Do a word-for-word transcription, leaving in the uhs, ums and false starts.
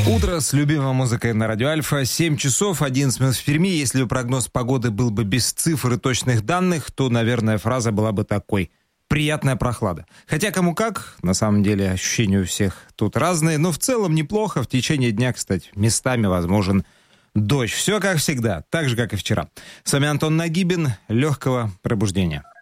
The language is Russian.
Утро с любимой музыкой на Радио Альфа. семь часов одиннадцать минут в Перми. Если бы прогноз погоды был бы без цифр и точных данных, то, наверное, фраза была бы такой: приятная прохлада. Хотя кому как, на самом деле ощущения у всех тут разные, но в целом неплохо. В течение дня, кстати, местами возможен дождь. Все как всегда, так же, как и вчера. С вами Антон Нагибин. Легкого пробуждения.